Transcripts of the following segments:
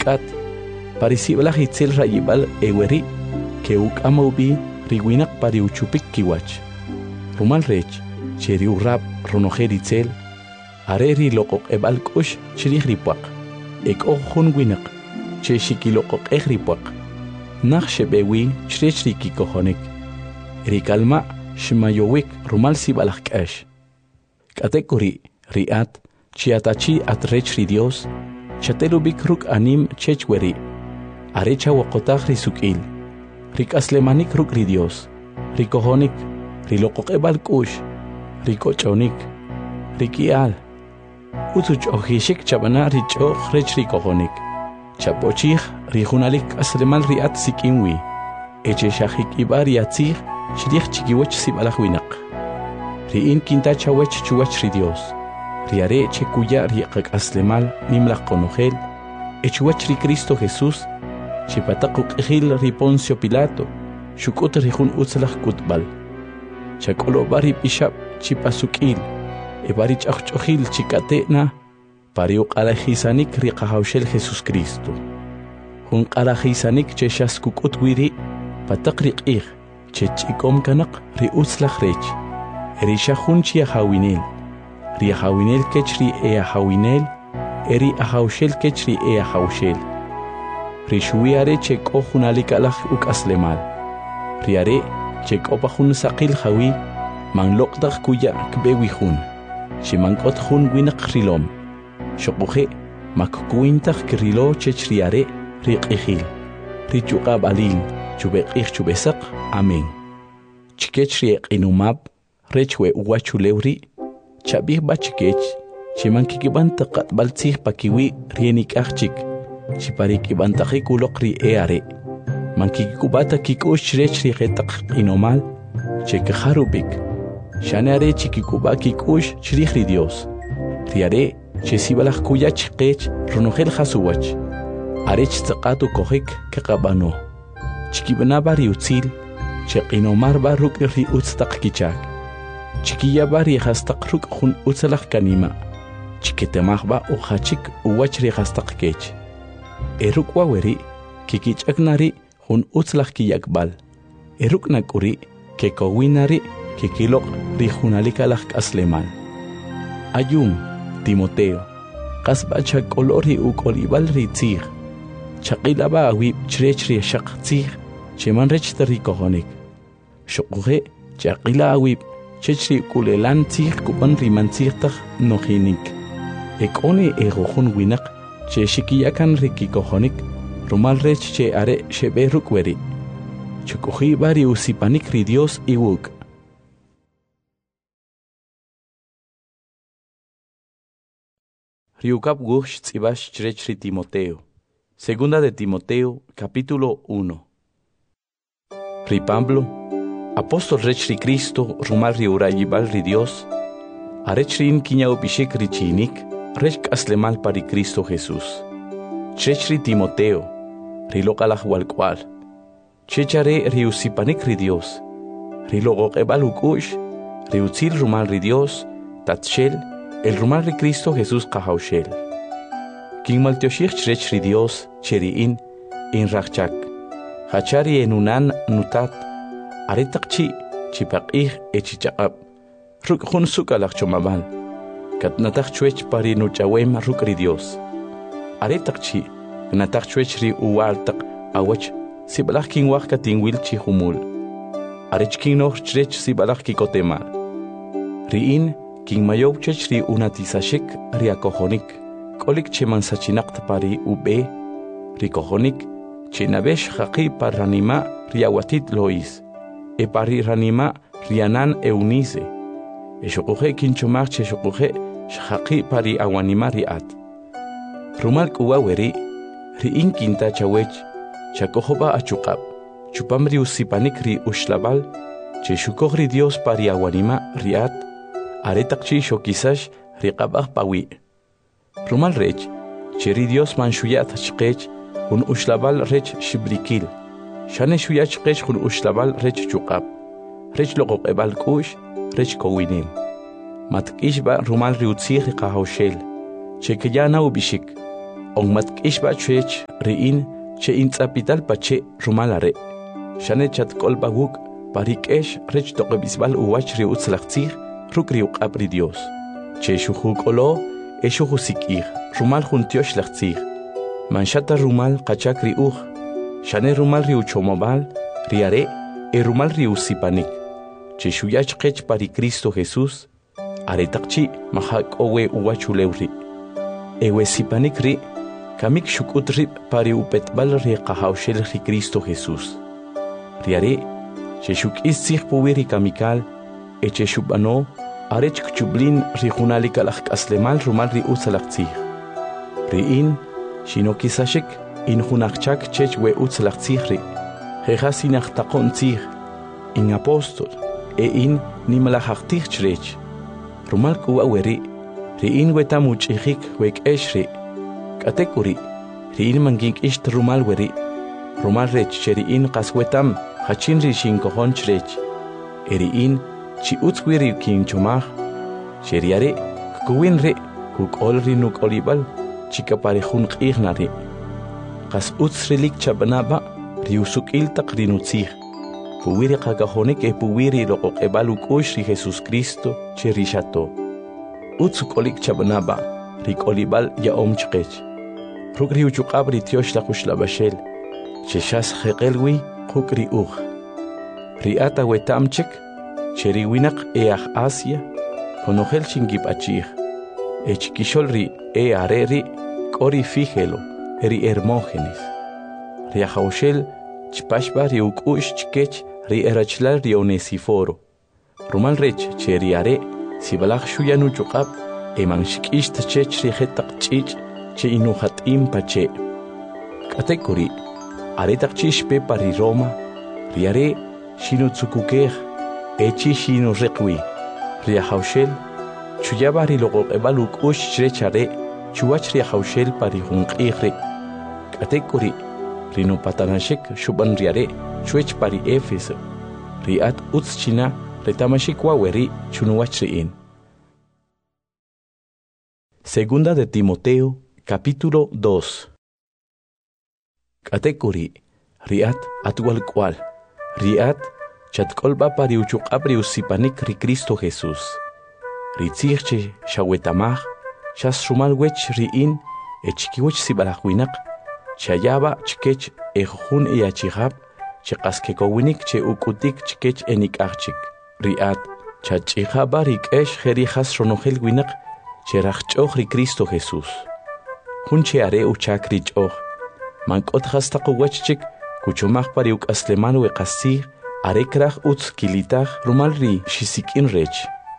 rikat parisibla hitzel rayibal eweri que ukamaubi riwinak pari uchupik kiwach rumal rech cheri urap ronojeritzel areri loqoq ebal kush chirih ripaq ek ojun winak che shikiloqoq ripaq nakhshe bewi chrechri kikohonik rikalma shmayowik rumal sibalak kash katekori riat chiatachi atrechri Dios chatelubik ruk anim chechweri arecha waqotag risukil rikaslemanik ruk ri Dios rikohonik riloqoq ebal kush rikochonik rikial utuch ojishik chabana richo rechri kohonik chapochih rijunalik aslemal riat sikinwi eche shahik ibari atzih shirih chikiwach sibalak winak riin kinta chawech chuwach ri Dios riare chekuya riqak aslemal nimlaq konogel echuwach ri Cristo Jesús chipataquk ejil ri Poncio Pilato shukut rijun utzlaq kutbal chakolo bari pishab chipasukil ebari ch'aqch'ojil chikatena pariuq alajisanik riqahawshel Jesús Cristo jun qalajisanik cheshaskuqut wiri pataq riq'ij chech'ikom kanaq ri utzlaq rech erisha jun chiahawinel ri ahawinel kech ri ahawinel eri ahawshel kech ri ahawshel ri shuwiare chek'o junalik alaj uk'aslemal riare chek'opa jun saqil jawi manloqtaq kuya kbewi jun shimank'ot jun winaq rilom shoquje makkuintaq kirilo chech riare riq'ijil richuqab alin chubeq'ij chubesaq amén chikech riq'inumab rechwe uwachulewri chabih bachikech chimankikibanta qatbaltzij pakiwi rienik'ajchik chiparikibantaqi kuloq ri eare mankikubata kik'ush rech riqetaq q'inomal chekajarubik shanare chikikuba kik'ush chrij ri Dios riare chesibalaj kuyach qech runojel jasuwach arech tzaqatu kojik kaqabano chikibnaba ri utzil cheq'inomar ba ruk' ri utztaq kichak chikiyaba ri jastaq ruk' jun utzalaj kanima chiketemaj ba ujachik uwach ri jastaq kech eruk waweri kikich'aknari jun utzlaj kiyakbal eruk nak'uri kekowinari kikiloq ri junalik alaj k'aslemal ayun Timoteo qasba chak'olori uk'olibal ri tzij chaq'ilaba awib chrech ri shaq tzij cheman rech ri kojonik shoquje chaq'ila awib chech ri kulelan tzij kupan ri mantzijtaj nojinik ek'oni ejojun winaq che shikiyakan ri kikojonik rumal rech che are shebe rukweri chukuji bari usipanik ri Dios iwuk Riukab gush tzibash chrech ri Timoteo. Segunda de Timoteo, capítulo 1. Ri Pablo, apóstol rech ri Cristo, rumal ri urayibal ri Dios, arech rin kiña upishik ri chinik, rech aslemal pari Cristo Jesús. Chrech ri Timoteo, ri lokalaj walkwal. Chechare ri usipanik ri Dios, ri logoqebal ukush, ri utzil rumal ri Dios, tatshel, el rumal ri Cristo Jesús qahawshel. King maltioshich chrech ri Dios cheriin in rachak. Hachari enunan nutat. Aretaqchi chipaq'ij echichaqab. Ruk jun sukalaq chomabal. Katnataq chwech pari nuchawem ruk ri Dios. Aretaqchi gnataq chwech ri uwaltaq awach sibalaq king waq katingwil chi humul. Arech king noh chrech sibalaq kikotemal. Riin king mayow chech ri unatisashik ri akojonik kolik cheman sachinaqta pari ube ri kojonik chenabesh haqi par ranima ri awatit lois e pari ranima rianan eunice e shoquje kinchomar che shoquje shaqi pari awanima riat rumal kuwaweri ri inkinta chawech chakojoba achuqab chupam ri usipanik ri ushlabal che shukoj ri Dios pari awanima riat aretaqchi shokisash riqabaj pawi. Rumal rech, cheri Dios man shuyat chqech, un ushlabal rech shibrikil. Shane shuyat chqech un ushlabal rech chuqab. Rech loqoqebal kush, rech kowinim. Matkish ba rumal riutzih riqahawshel. Chekeyana ubishik. onmat ishba chech riin che intzapital pache rumalare shane chat kolba guk parikesh rech toqebisbal uwach ri utzlaqtzig rukri uqabri Dios che shujuk olo eshuhusikir rumal juntiosh laqtzig manshata rumal qachakri uj shane rumal ri uchomobal riare rumal ri usipanik che shuyach qech pari Cristo Jesús aretaqchi mahak owe uwachulewri ewe sipanik ri kamik shukutri pari upetbal ri qahawshel ri Cristo Jesús riare che shuk isig puwiri kamikal eche shubano arech kchublin ri junalika lak aslemal rumal ri utzalaqtzig riin shino kisashik in junachchak chech we utzalaqtzig ri jejasinach taqontzig in apostol in nimalahaqtig chrech rumal kuwa weri riin wetamuchihik wek eshri katekuri riin mangink isht rumal weri rumal rech cheriin qaswetam hachin ri shinkohon chrech eriin chi utzwiri kin chumaj sheriare kuwin re kukol ri nuk olibal chika parejun q'ignari qas utzrilik chabanaba riusuk iltaq rinutzig puwiri qakajonik puwiri loqoqebal ukush ri Jesus Cristo cherishato utzukolik chabanaba rikolibal ya omchqech rukri uchuqabri tiosh la xushlabashel cheshas jeqelwi qukri uj riata wetamchik cheriwinaq Asia konojel chingip achig echkisholri areri kori fígelo ri Hermógenes riajaushel chpashba ri ukush chkech ri erachlal ri Onesiforo rumal rech cheriare sibalaj shuyanu chuqab emanshikisht chech ri jetaq chich che inuhatim pache katekuri aretaq chishpe pari Roma riare shinu tsukukej echi shinu reqwi riajaushel chuyaba ri loqoqebal ukush chrechare chuwach riajaushel pari junq'ijri katekuri rino patanashik shuban riare chuech pari Éfeso riat utzchina retamashik waweri chunuwach riin. Segunda de Timoteo capítulo 2. Katekuri riat atual cual riat chatkolba pari uchuqabri usipanik ri Cristo Jesús ritzirche shawetamaj shas rumal wech riin echkiwech sibalajwinaq chayaba chkech ejun iachihab cheqaskekowinnik che ukutik chkech enik'ajchik riat chachihaba rik'esh jerijas ronojel winaq cherajch'oj ri Cristo Jesús jun cheare uchak rich'oj mank'otjas taquwachchik kuchomaj pari uk'aslemal weqasij arekraj utz kilitaj rumal ri xisik'in rech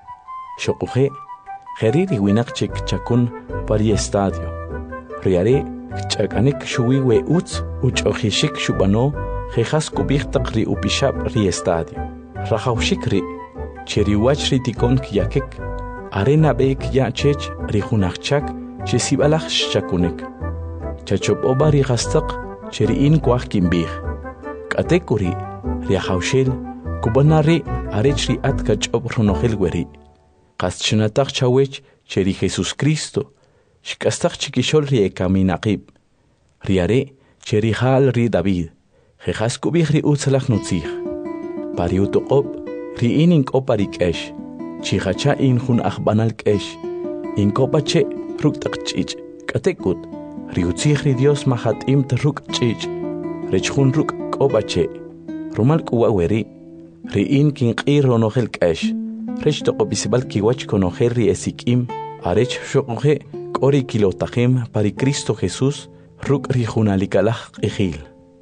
xoquje jeri ri winaq chik chakun pari estadio riare ch'akanik shuwi we utz uch'ojishik shubano jejas kubijtaq ri upishab ri estadio rajawshik ri cheriwach ri tikon kyakik arena beek ya chech ri junajchak che sibalaj chakunik chachop'oba ri qastaq cheriin kuaj kimbij katekuri riajawshel kubanari arech ri at kach'ob ronojel weri qas chinataq chawech cheri Jesus Cristo shkastaq chikishol ri ekaminaqib riare cheri jal ri David jejas kubij ri utzalaj nutzij pari utoqob ri inink'o pari k'ex chijacha in jun ajbanal k'ex inkopa che ruktaq ch'ich k'atekut ri utzij ri Dios majat'imt ruk' ch'ich rech jun ruk' k'oba che rumal k'uwa weri ri in kinq'ir ronojel k'ex rech toqobisbal kiwach konojel ri esik'im arech xoqoje k'ori kilotajem pari Cristo Jesús ruk' ri junalikalaj q'ijil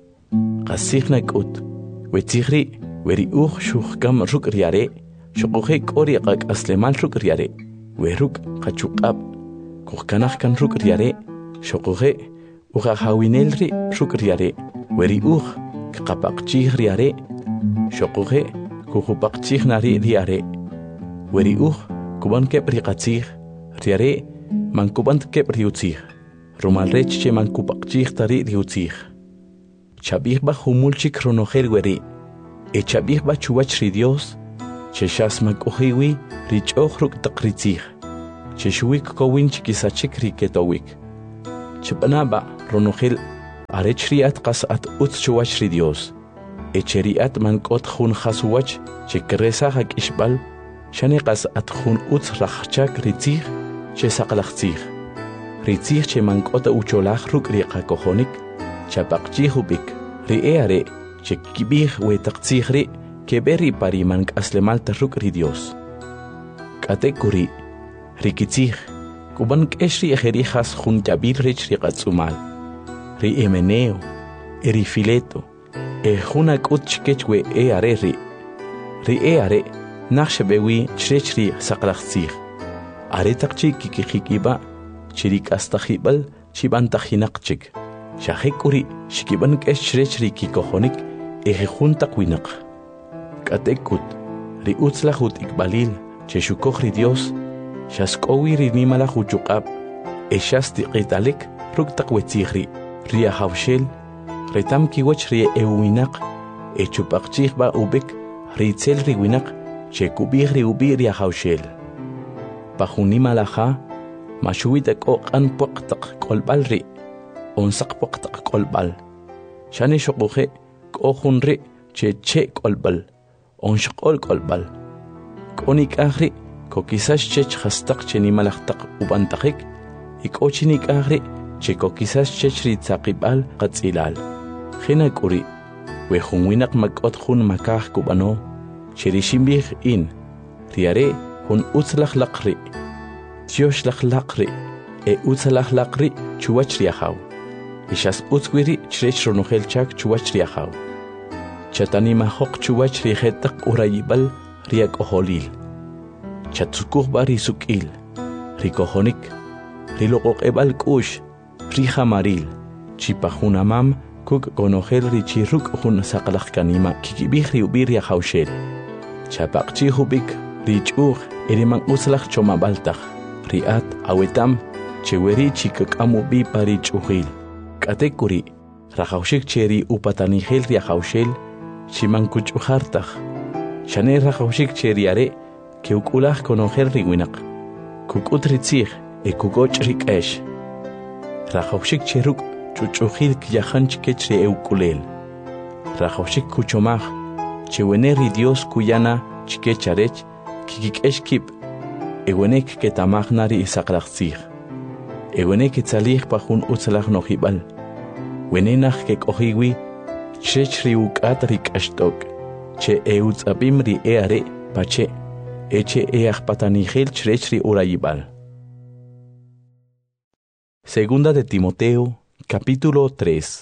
qasij nak'ut wetzij ri weri uj xujkam ruk' riare xoqoje k'ori qak'aslemal ruk' riare we ruk' qachuq'ab kujkanaj kan ruk' riare xoqoje ujajawinel ri ruk' riare weri uj kqapaqchij riare xoqoje kujupaqchij nari riare weri uj kuban keb ri qatzij riare mankubant keb ri utzij rumal rech che mankupaqchij tari ri utzij chabijba humulchik ronojel weri echabijba chuwach ri Dios cheshas mak'ujiwi ri ch'oj ruk' taq ri tzij chexuwik kowin chikisachik ri ketowik Chpanaba ronogel arechriat qasat utchuach ri Dios. Echeriat mankot jun hasuwach chekresa hak ishbal shani qasat jun uts rachchak ritzig che saqlachzig. Ritzig che mankot ucholach ruk riqa kohonik chapaqchi hubik ri eare che kibig wetaqzig ri keberi pari mank aslemal taruk ri Dios. Katekuri rikitzig kuban keshri ejerijas jun jabir rich riqatsumal. Ri emeneo eri fileto juna kutchkechwe eare ri eare naxbewi chrechri saqlachzig. Are taqchi kikikiba chirik astajibal chibantajinaqchik. Shahekuri shikiban kechrechri kikohonik junta winaq. Katekut ri utzlahut ikbalil cheshukojri Dios shaskowi ri nimala huchuqab eshasti qitalik ruktaqwetzigri ria hawshel retam kiwach ri ewinaq echupaqchigba ubik ritzel ri winaq chekubig ri ubir ya hawshel pajunimalaja mashuwita qoqan poqtaq qolbal ri onsaq poqtaq qolbal shani shoquje qohunri che qolbal onshqol qolbal qonik ahri kokisas chech hastaq chenimalaqtaq ubantaqik ikochinik ahri che kokisas chech ri tsaqibal qatzilal khina kuri we junwinaq makot jun makaj kubano cherishimbi in riare jun utzlaq laqri tiosh laqri utzlaq laqri chuwach riahaw ishas utzwiri chrech ronogel chak chuwach riahaw chatani mahoq chuwach rihetaq urayibal riak oholil chatsukuq bari sukil rikohonik riloqoq ebal kush rihamaril chipajunamam kuk konogel richiruk jun saqlaq kanima kikibig riubir ya hawshel chapaqchi hubik richuq eriman uslaq chomabaltaq riat awetam cheweri chikakamu bi pari chuhil katekuri rahawshik cheri upatanigel ya hawshel chimankuchuhartaq shane rahawshik cheri are keukulaj konogel riwinaq kukutritzig kukoch rikesh rahawshik cheruk chuchuhil kiyahanch kechri eukulel rahawshik kuchomaj cheweneri Dios kuyana chikecharech kikikeshkip ewenek ketamagnari isaqlaqzig ewenek tzalig pajun utzlaq nojibal wenenaj kekohiwi chechri ukat rikashtok che eutzabim ri eare pache eche eajpatanigel chechri urayibal. Segunda de Timoteo, capítulo 3.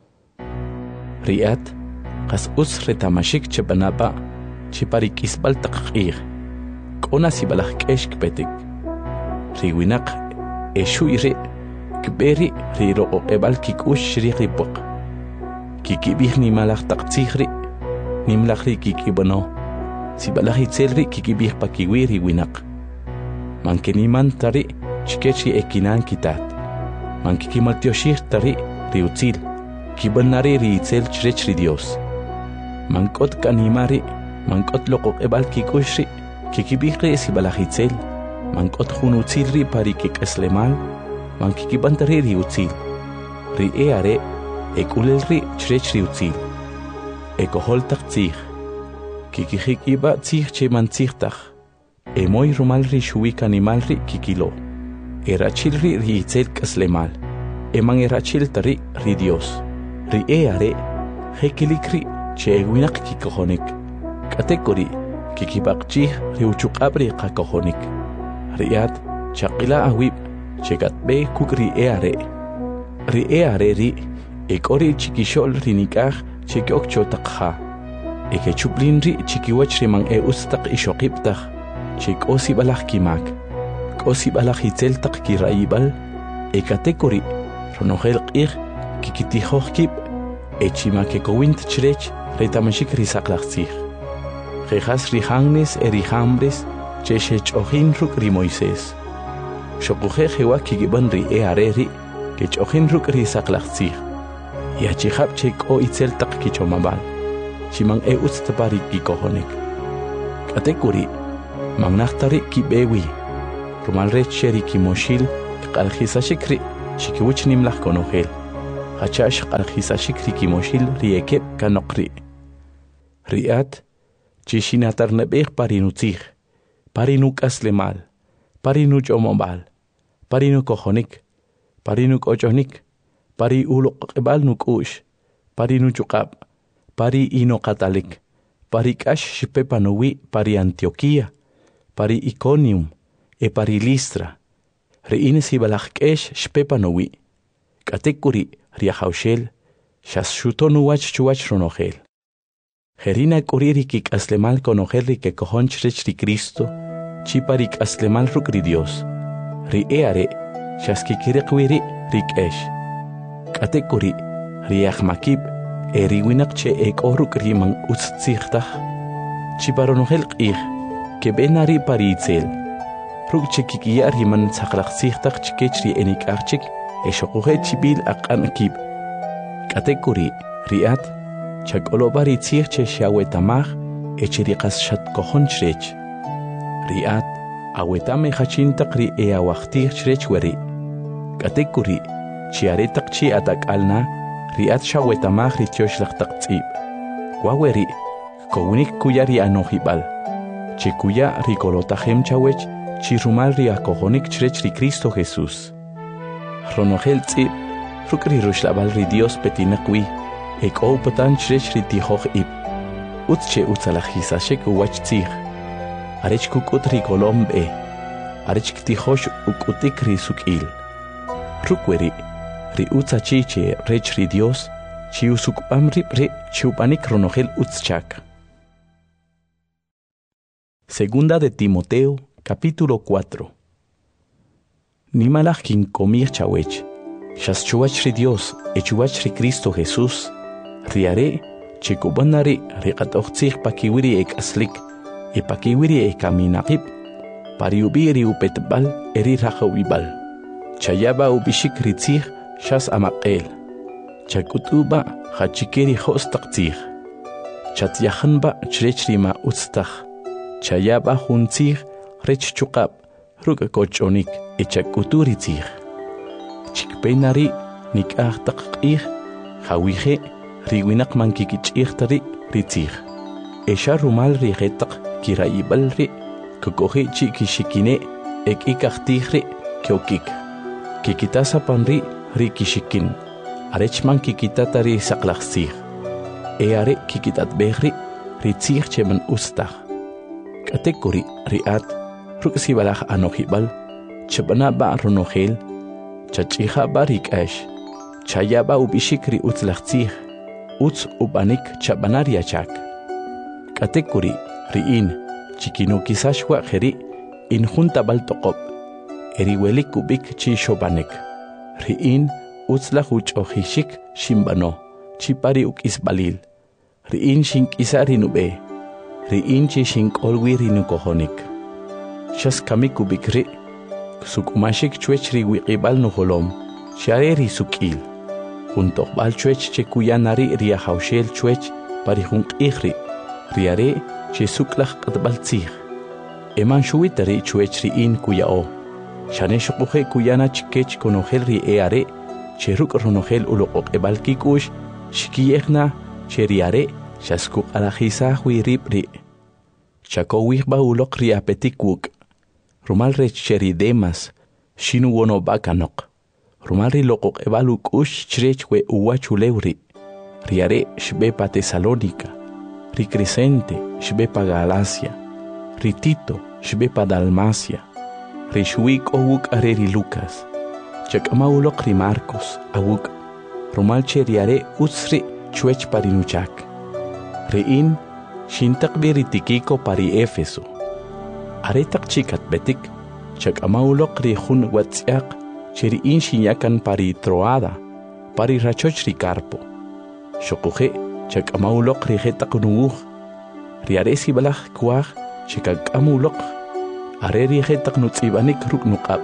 Riat, qas us retamashik chepanapa, chiparikisbal taqir, kona sibalaj keshk petik. Riwinak, eshuire, kberi riro ebal kikush ripok. Kikibih ni malaj taqzigri, nimlajri kikibano, sibalaj itzelri kikibih pakiwi riwinak. Mankeniman tari, chikechi ekinan kitat. Mankikimaltioshir tari riutzil, kibanari riitzel chrech ri Dios. Mankot kanimari, mankot loqoq ebal kikushri, kikibigri sibalajitzel, mankot junutzilri pari kikeslemal, mankikibantari riutzil. Ri eare, ekulelri chrech riutzil. Ekoholtaq tzig, kikijikiba tzig che mantzigtaq, emoy rumalri shuik animalri kikilo. Erachilri riitzel kaslemal, eman erachil tari ri Dios. Ri eare, hekilikri chewinak kikohonik. Katekori, kikibakchih riuchukabri kakohonik. Riat, chakila awib, chegatbe kuk ri eare. Ri eare ri, ekori chikishol rinikaj chekiok chotakha. Ekechuplin ri chikiwach riman ustak ishokiptaj, chikosi balaj kimak. Osibala hitzel tak kirayibal, ekatekori, ronogel qir, kikitijohkip, echimake chrech, retamashik risaqlaqzig. Rejas rihangnes erihambres, cheshech ohin ruk ri Moisés. Shokuje jewa kigiban ri eareri, kech ohin ruk risaqlaqzig. Yachihab chek o itzel tak kichomabal, chimang ustapari kikohonik. Katekori, mangnachtari kibewi. Rumalre cheri kimoshil qalkhisa shikri chikiwich nimlach konogel, hachash qarjisashik rikimoshil riekep kanokri. Riat, chishinatar nebech parinutzig, parinuk aslemal, parinuch omobal, parinuk ojonik, parinuk ojonik, pari ulok ebal nuk ush, parinuchukab, pari inokatalik, pari kash shipepanowi, pari Antioquia, pari Iconium, pari Listra. Reines hibalachkesh shpepanowi, katekuri riahaushel, shashutonuwach chuwach ronogel. Gerina kuririkik aslemal konogel rike kohonchrech ri Cristo, chiparik aslemal rukri Dios. Ri eare, shaskikirikwiri rikesh. Katekuri riahmakib, eriwinakche ekoruk riman utzichtach. Chiparonogel qih, kebenari paritzel. Ruk chikikia riman tsaklaqsihtaq chikechri enikachik eshoquhe chibil aqanakib. Katekuri riat chakolobari tsiche shawetamaj echiriqas shatkohonchrech. Riat awetame hachintaq ri eawaqtijchrech weri. Katekuri chiaretaq chi atakalna riat shawetamaj ri tioshlaqtaq tsib. Waweri kownik kuyari anojibal. Chikuya rikolotajem chawech chirumal riakojonik chrech ri Cristo Jesús. Ronogel tzib, rukri rushlabal ri Dios petinakwi, ek opatan chrech ri tijoj ib. Utche utzalajisashek uwach tzig. Arech kukut ri kolom be. Arech ktijosh ukutik ri sukil. Rukweri, ri utzachiche rech ri Dios, chi usukpam rip chupanik ronogel utzchak. Segunda de Timoteo, capítulo 4. Nimalach kin komir chawech, shas chuach ri Dios, chuach ri Cristo Jesús, riare, chikubanari, riqatochtzig pakiwiri ek aslik, pakiwiri ek kaminaqib, pariubiri upetbal, eri rajawibal. Chayaba ubishik ritzig, shas amaqel. Chakutuba, hachikeri hostaqtzig. Chatyahanba, chrechrima utztach. Chayaba huntzig, rech chukab, ruga kochonik, echakuturitzig. Chikpenari, nikahtakqig, hawije, riwinak mankikichichtari, ritzig. Esha rumal rigetak, kiraibalri, kokoje chikishikine, ek ikachtigri, kyokik. Kikitasa panri, rikishikin. Arechman kikitatari saklachzig. Eare kikitatbegri, ritzig cheman ustach. Katekuri riat, ruksibalach anojibal, chabana ba ronogel, chachiha barik ash, chayaba ubishikri utzlachtzig, utz ubanik chabanaria chak. Katekuri riin, chikinukisashwa jeri, injunta baltokop, eriwelik ubik chi shobanek. Riin, utzlahuch ojishik shimbano, chipari ukisbalil, riin shinkisari nube. Riin chi shinkolwi rinukohonik. Shas kamiku bikri, sukumashik chwech riwiqibal nuholom, share risukil. Juntokbal chwech chekuyanari riahaushel chwech parihunqihri, riare che suklach qatbal tzig. Eman shuitari chwech riin kuyao. Shane shukuhe kuyana chikech konogel ri eare, che ruk ronogel uloqoqebal kikush, shikiyegna che riare, Shaskuk alajisa huiripri. Chakowih baulok riapetikwuk. Rumal recheri demas. Shinu wono bakanok. Rumal rilokok ebaluk ush chrechwe uwachuleuri. Riare shbepa Tesalónica. Ricrescente shbepa Galacia. Ritito shbepa Dalmacia. Rishwik owuk areri Lucas. Chakamaulok ri Marcos awuk. Rumal cheriare utsri chwech parinuchak. Rein, shintakbiri tikiko pari Éfeso. Aretak chikat betik, chak amaulok ri hun watziak, cheriin shinyakan pari Troada, pari rachoch ri Carpo. Shokuhe, chak amaulok ri hetak nuuj, riaresi balach kuaj, chikak amulok, areri hetak nutzibanik ruk nukab.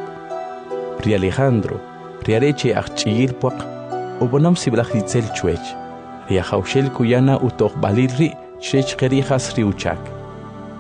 Ri Alejandro, riareche achchigil puak, obonam sibalach ditzel chwech. Riahaushel kuyana utoh balirri chrech kerijas riuchak.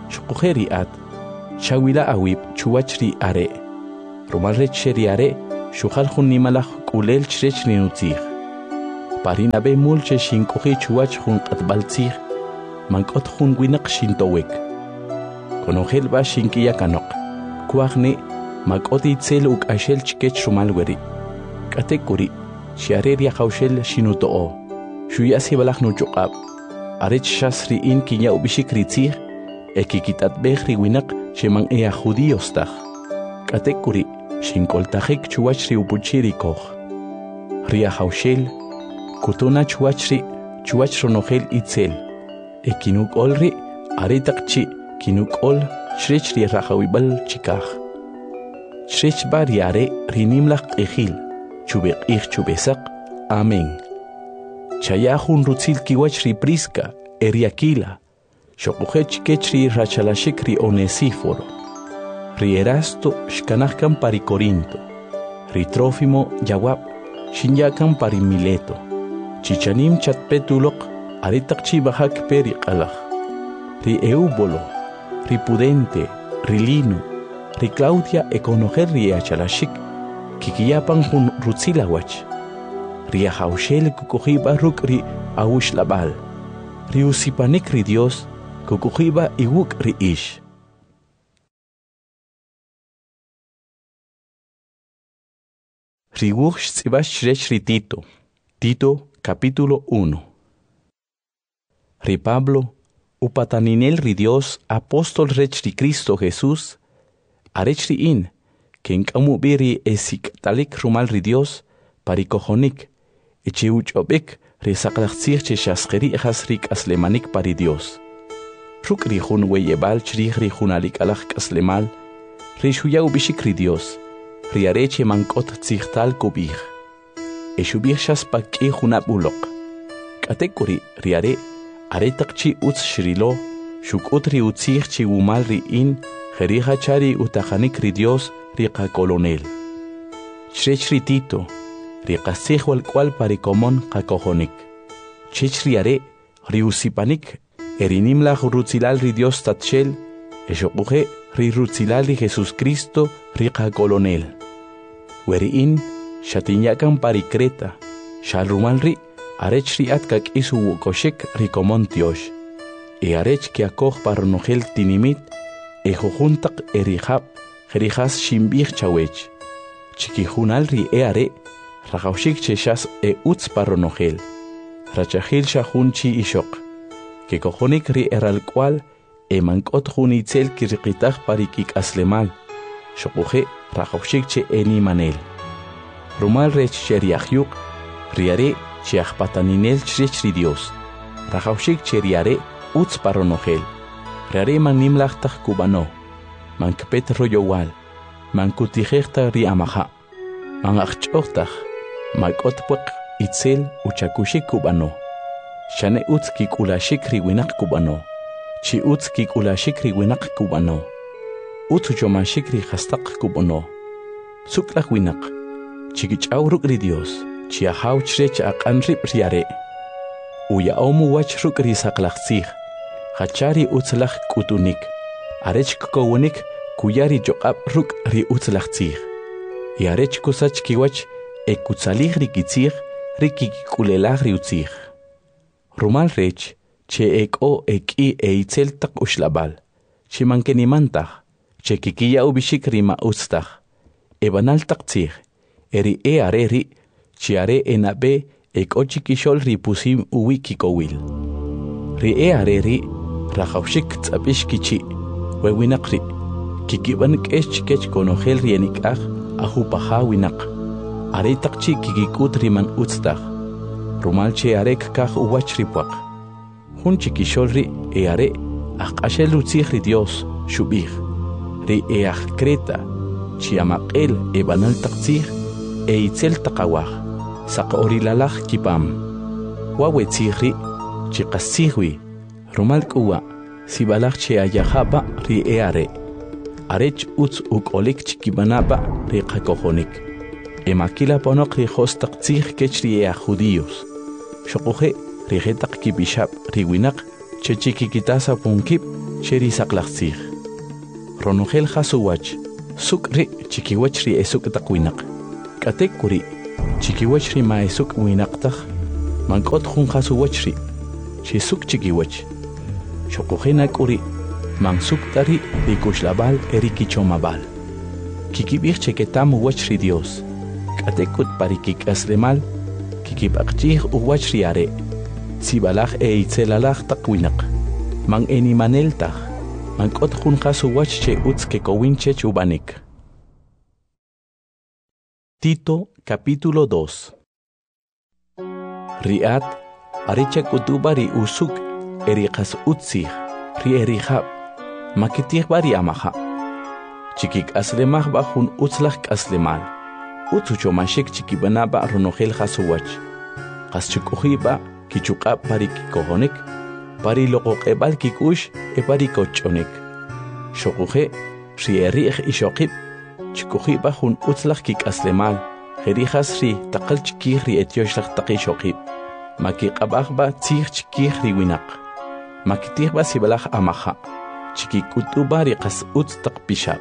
Shukujeri at, shawila awib chuachri are. Rumalrech sheriare, Shukhal jun nimalaj kulel chrech rinutzig. Parina be mulche shinkuhi chuach jun qatbaltzig. Mankot jun winak shintowek. Konogel ba shinkiya kanok. Kuagni makot itzel uk ashel chkech rumalweri. Katekuri shiareria haushel shinutoo. Shuyasi balaj nuchukab. Arech shasri in kinya ubishik ritzig. Ekikitat behri winak sheman ea judíos taj. Katekuri shinkoltajik chuachri upuchiri koch. Ria haushel kutuna chuachri chuachronogel itzel. Ekinuk olri aritakchi kinuk ol shrechri rahawibal chikaj. Shrech bariare rinimlaq ejil chubek chubesak. Amén. Chayahun rutzil kiwachri priska eriakila. Shokujech kechri rachalashikri Onesíforo. Ri Erasto shkanahkan pari Corinto. Ri Trófimo yawab shinyakan pari Mileto. Chichanim chatpetulok aritakchi bahak peri qalaj. Ri Eubolo, ri Pudente, ri Lino, ri Claudia econoger ri achalashik kikiyapan jun rutzilawach. Ri ahaushel kukujiba ruk ri aush-labal. Ri usipanik ri Dios kukujiba iwuk ri ish. Ri wuch tzibash shrech ri Tito. Tito capítulo 1. Ri Pablo upataninel ri Dios apóstol rech ri Cristo Jesús. Arech ri in ken kamubiri esik talik rumal ri Dios parikojonik. Echiuchobek ri saklachtzir che shaskeri echas rik aslemanik pari Dios. Ruk ri jun weyebal chrij ri junalik alach kaslemal. Ri shuyau bishik ri Dios. Ri areche mankot tzihtal kubij. Eshubij shaspaki junabulok. Katekuri ri aretakchi utz shrilo. Shukut ri utzih chi umal ri in. Jerija chari utajanik ri Dios ri kolonel. Shrech ri Tito. Riqasij wal cual parikomon qakojonik. Chich riare, riusipanik, erinimla rutzilal ri Dios tatchel, eshokuje ri rutzilal ri Jesus Cristo riqa colonel. Weriin, shatinyakan parikreta, shalrumal ri, arech ri atkak isu wukoshek rikomon tiosh. Arech ki akoj parnogel tinimit, jojuntak erijab, jerijas shimbij chawech. Chikijunal ri are, Rajaushik cheshas utz parronogel. Rachahil shahun chi ishok. Que cojonik ri eral cual mankot junitzel kirqitaj parikik aslemal. Shokuje rajaushik che eni manel. Rumal rech cheriahyuk. Riare chiahpataninel chrech ri Dios. Rajaushik cheriare utz parronogel. Riare manimlachtaj kubano. Mankpet royowal. Mankutijechta ri amaha. Mangachchoktaj. Makotpuk itzel uchakushik kubano. Shane utz kikulashik riwinak kubano. Chi utz kikulashik riwinak kubano. Utz uchomashik ri hastak kubano. Suklak winak. Chikichauruk ri Dios. Chi ahau chrech aqanrib riare. Uya omu wach ruk ri saklakzig. Hachari utzlach kutunik. Arech kukowonik kuyari jokab ruk ri utzlachzig. Yarech kusach kiwach ekutzalig rikitzig, rikikulelag riutzig. Rumal rech, che eko eki eitzel tak ushlabal, che mankenimantag, che kikiya ubishik rima ustag, ebanal taktzig, eri areri, che are enabe eko chikishol ripusim uwikikowil. Ri areri, rajaushik tzabishkichi, wewinakri, kikibanik eschkech konogel rienikag, ahupaha winak. Aretakchi kikikut riman utztag. Rumalche arek kag uwachripuak. Hun chikisholri are akashel utzig ri Dios shubig. Ri kreta chiamaqel ebanal takzig itzel takawag. Sak orilalaj kipam. Wawetzigri chiqasigwi. Rumal kuwa sibalaj che ayahaba ri are. Arech utz ukolik chikibanaba ri qakojonik. Emakila ponok ri hostak tzig kechri judíos. Shokuje ri getak kibishab ri winak chechikikitasa punkip cheri saklakzig. Ronogel hasuwach sukri chikiwach ri esuk tak winak. Katek kuri, chikiwach ri maesuk winaqtaq, mankot junqasu wachri, chisuk chikiwach. Shokujena kuri, mansuk tari rikushlabal erikichomabal. Kikibich cheketamu wachri Dios. Katekut parikik aslemal, kikibakchih uwachri are. Sibalaj itzelalaj takwinaq. Man enimanel taj. Mankot junqasu wach che utz kekowinche chubanik. Tito, capítulo 2. Riat, aricha kutubari usuk, eriqas utzih, ri erihab, makitih bari amaha. Chikik aslemah bajun utzlach aslemal. Utsucho mashek chikibanaba ronogel hasuwach. Qaschukuhiba, kichukab pari kikohonik, pari loqoq ebal kikush, pari kochonik. Shokuhe, ri erih ishokib, chikuhiba jun utzlach kik aslemal, jerijas ri taqal chikih ri etioshlach taqishokib. Makiqabajba tzih chikih ri winak. Makitihba sibalaj amaha. Chikikutuba ri qas utz taqpishab.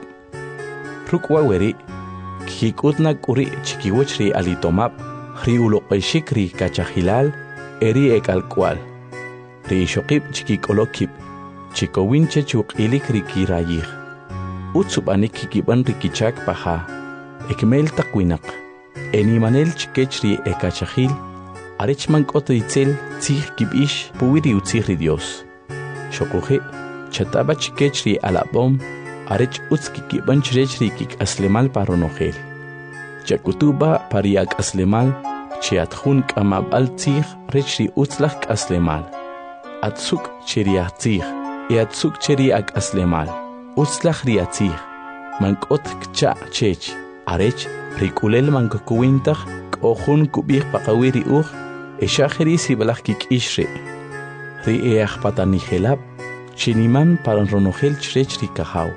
Rukwa weri, kikutna kuri chikiwach ri alitomab, ri uloqeshik ri kachahilal, eri ekalkwal. Ri shokib chikikolokib, chikowinche chuqilik ri kirayih. Utsubanik kikiban rikichak paha, ekmel takwinak, enimanel chikech ri ekachahil, arechman koto itzel tzih kibish puwiri utzih ri Dios. Shokuhe, chataba chikech ri alabom, arech utz kikiban chrech ri kik aslemal paronogel. Chakutuba pariak aslemal, chiatjun kamabal tzih rech ri utzlach aslemal. Atsuk cheriach tzih, atsuk cheriak aslemal. Utzlach riatzih, mankot kcha chech, arech, rikulel mankokuwintach, k'ojun kubih pakawiri eshajeri sibalach kik ishre. Ri patanijelab, chiniman paranronogel chrech rikahaw.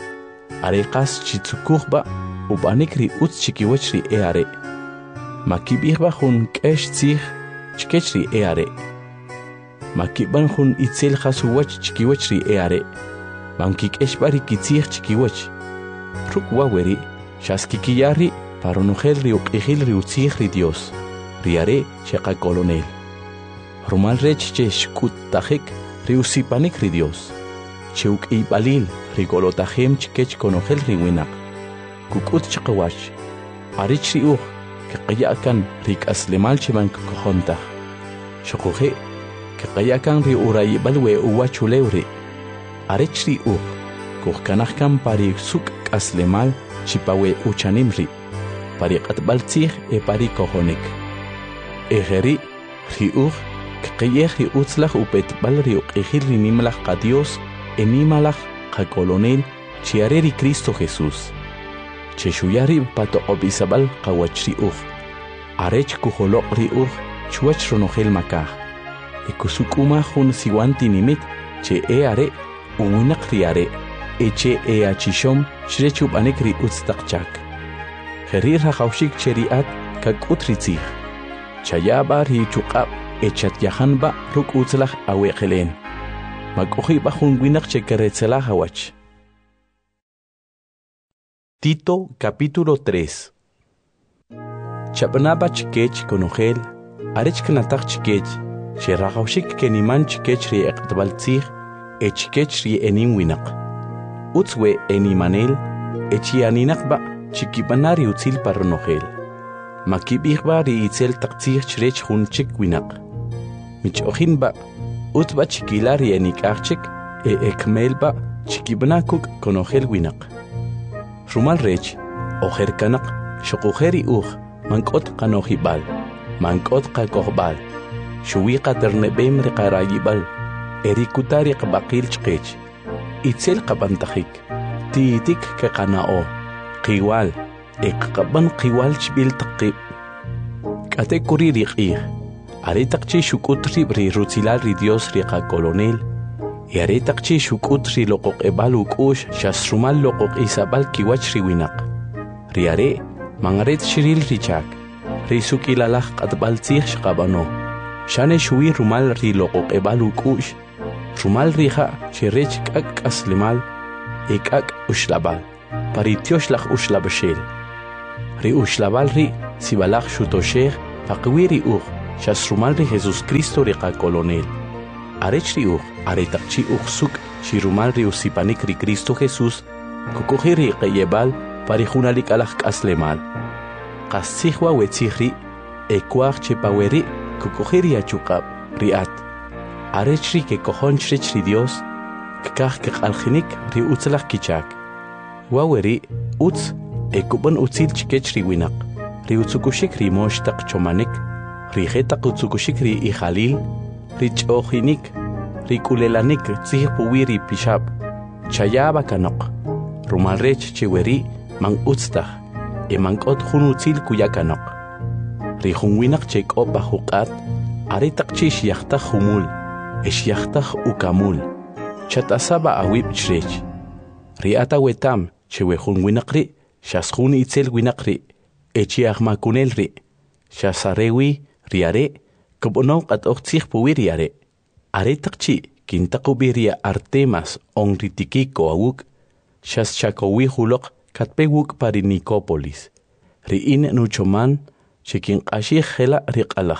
Areqas chitsukuhba, ubanik ri utz chikiwach ri are. Makibihba jun kesh tzih, chkech ri are. Makiban jun itzel jasuwach chikiwach ri are. Mankik eshbari kitzih chikiwach. Ruk waweri, shaskikiyari, paronogel ri uqihil ri utzih ri Dios. Riare, cheqa colonel. Rumal rech che shkut tajik, ri usipanik ri Dios. Cheuk ibalil, ri golotajem chikech konogel ri winak. Kukut chakawach. Arich ri uj, kaqayakan ri kaslemal chiman kukohontah. Shokuhe, kaqayakan ri urayibalwe uwachulewri. Arech ri kuhkanahkan pari suk aslemal chipawe uchanimri, pari qatbaltzih pari kohonik. Ejeri ri kqiyeh ri utzlach upetbal ri uqihil ri nimlach qa Dios enimalach qa colonel chiare ri Cristo Jesús. Cheshuyari pato obisabal qawach ri Arech kuholoq ri chuach ronogel makah. Ekusukuma jun siwanti nimit che are uwinak riare, eche achishom shrechub anek ri utztaqchak. Jerir haqawshik cheriat kakut ritzih. Chayaba ri chuqab echat yahanba ruk utzlach aweqelen. Makuhiba jun winak chekeretzelah hawach. Tito, capítulo 3. Chabanaba chikech konogel, arech knatak chikech, sheraqawshik keniman chikech ri eqtbaltzih, echikech ri enin winak. Utzwe enimanel, echianinakba, chikibanari utzil paronogel. Makibihba ri itzel taqtzih chrech jun chik winak. Michohinba, utba chikilari enikachik, ekmelba, chikibanakuk konogel winak. Rumal rech, ojerkanak, shokujeri mankot qanohibal, mankot qakohbal, shuwiqa ternebem riqarayibal, erikutari qabaqil chqech, itzel qabantajik, tiitik kaqanao, qiwal, eqqaban qiwal chbil taqib. Kate kuri riqih, aretaqchi shukutri ri rutzilal ri Dios riqa colonel, y aretaqchi shukutri loqoq ebal ukush shasrumal loqoq isabal kiwach ri winak. Riare, mangaret shiril richak, ri sukilalaj qatbaltzih shqabano, shane shui rumal ri loqoq ebal ukush, rumal rija shirech kak aslimal, ekak ushlabal, paritiosh laj ushlabashel. ri ushlabal ri sibalach shutoshech paqwi ri shas rumal ri Jesus Cristo ri qakolonel. Arech ri aretaqchi suk shirumal ri usipanik ri Cristo Jesús kukuji ri qayebal parijunalik alaj k'aslemal. Qasihwa wetzihri ekuaj chepaweri kukuji ri achuqab riat. Arech ri ke kohonchrech ri Dios kkaj keqaljinik ri utzlaj kichak. Waweri utz ekubon utzil chikech ri winaq. Ri utzukushik ri moshtaq chomanik. Ri jetaq utzukushik ri ijalil. Ri ch'ojinik. Ri kulelanik tzih puwi ri pishab. Chayaba kanok. Rumalrech chiweri man utztaj. Mankot jun utzil kuyakanok. Ri jun winaq chek'ob bajuqat. Aretaq chi xyajtaj jumul. Xyajtaj ukamul. Chatasaba awib chrech. Ri ata wetam chewe jun winaq ri. Xas jun itzel winaq ri. Echiaj makunel ri. Xas arewi ri are. Kubonon qat oqtzih puwi ri are. Aretaq chi kintaqubi ri Artemas on ritikiko awuk. Xas chakowi juloq katpewuk pari Nicópolis. Ri in nuchoman chekin qashij jela ri qalaj.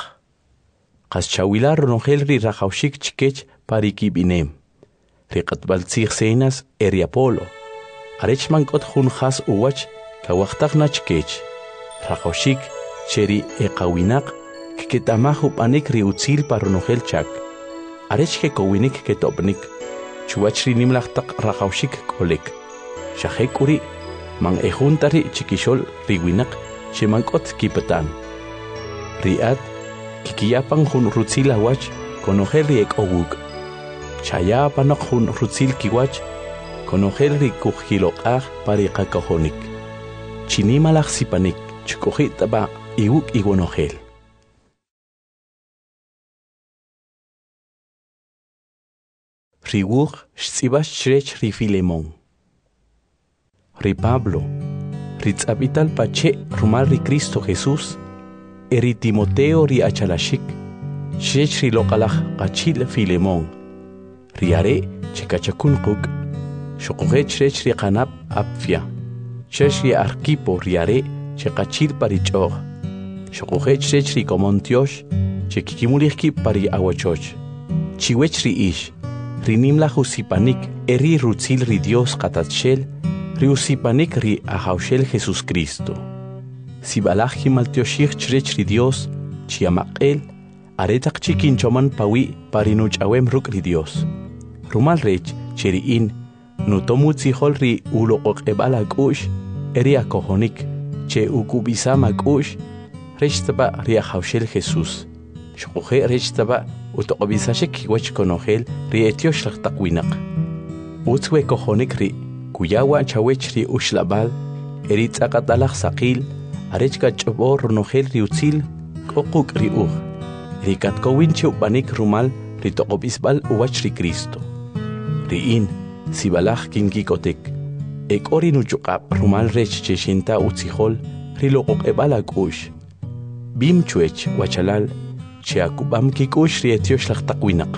Qas chawila ronojel ri rajawshik chikech pari kibinem. Ri qatbaltzij senas Eriapolo. Arech mankot jun jas uwach kawaqtaj na chikech. Rajawshik cheri eqawinaq ketamaj upanik ri utzil paronojel chak. Arech kekowinik ketopnik. Chuwach ri nimlajtaq rajawshik kolek. Shajek uri man ejuntari chikishol ri winaq chemankot kipatan. Riat kikiyapan jun rutzil awach konojel ri ek'owuk. Chayapanok jun rutzil kiwach konojel ri kujkiloqaj pari qakojonik. Chinimalaj sipanik chukojitaba iwuk iwonojel. Ri wuj xtzibax chrech ri Filemón. Ri Pablo, ri tz'abital pache rumal ri Cristo Jesús, eri Timoteo ri achalashik, chrech ri loqalaj qachil Filemón. Ri are chekachakun quk, shoqoje chrech ri qanab Apfia, chrech ri Arquipo ri are chekachil pari ch'oj, shoqoje chrech ri Comontiosh, chekikimulihki pari awachoch, chiwech ri ish, ri nimlaj usipanik eri rutzil ri Dios qatatshel, ri usipanik ri ajawshel Jesus Cristo. Sibalaj kimaltioshik chrech ri Dios, chiamaqel, aretaq chikinchoman pawi pari nuch'awem ruk' ri Dios. Rumal rech cheri in, nutomutzijol ri uloqoq'eb'al ak'u'x, eri akojonik, che ukubisam ak'u'x, rech taba ri ajawshel Jesus. Xoqoje rech taba utoqobisashek kiwach konojel ri etiosh lajtaq winaq. Utzwe kojonik ri kuyawa chawech ri ushlabal, eri tz'aqatalaj saqil, arech kach'ob'o ronojel ri utzil, k'oquk ri uj. Ri katkowin cheupanik rumal ri toqobisbal uwach ri Cristo. Ri in, sibalaj kinkikotek. Ek'ori nuchuqab rumal rech chexinta utzijol ri loqoq'eb'al ak'u'x. Bim chuech wachalal, che akubam kik'u'x ri etiox lajtaq winaq.